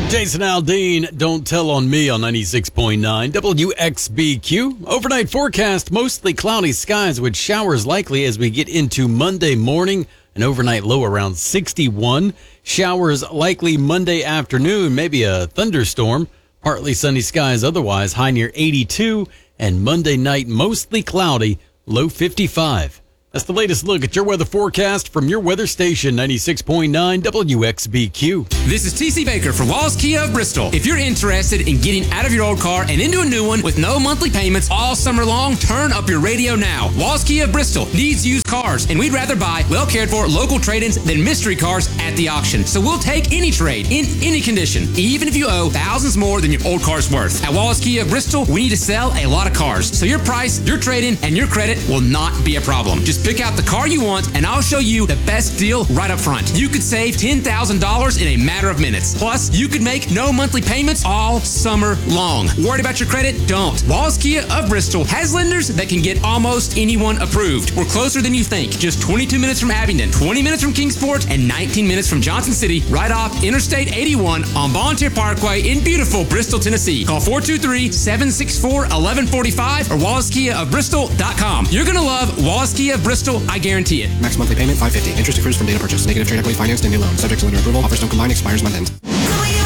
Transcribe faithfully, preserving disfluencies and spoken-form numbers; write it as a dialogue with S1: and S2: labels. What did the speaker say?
S1: Jason Aldean, Don't Tell on Me on ninety-six point nine W X B Q. Overnight forecast, mostly cloudy skies with showers likely as we get into Monday morning. An overnight low around sixty-one. Showers likely Monday afternoon, maybe a thunderstorm. Partly sunny skies otherwise, high near eighty-two. And Monday night, mostly cloudy, low fifty-five. That's the latest look at your weather forecast from your weather station, ninety-six point nine W X B Q.
S2: This is T C Baker for Wallace Kia of Bristol. If you're interested in getting out of your old car and into a new one with no monthly payments all summer long, turn up your radio now. Wallace Kia of Bristol needs used cars, and we'd rather buy well-cared-for local trade-ins than mystery cars at the auction. So we'll take any trade in any condition, even if you owe thousands more than your old car's worth. At Wallace Kia of Bristol, we need to sell a lot of cars, so your price, your trade-in, and your credit will not be a problem. Just pick out the car you want, and I'll show you the best deal right up front. You could save ten thousand dollars in a matter of minutes. Plus, you could make no monthly payments all summer long. Worried about your credit? Don't. Wallace Kia of Bristol has lenders that can get almost anyone approved. We're closer than you think. Just twenty-two minutes from Abingdon, twenty minutes from Kingsport, and nineteen minutes from Johnson City, right off Interstate eighty-one on Volunteer Parkway in beautiful Bristol, Tennessee. Call four two three, seven six four, one one four five or wallace kia of bristol dot com. You're going to love Wallace Kia of Bristol. I guarantee it.
S3: Max monthly payment five hundred fifty dollars. Interest accrues from date of purchase. Negative trade equity financed and new loan. Subject to lender approval. Offers don't combine. Expires month end.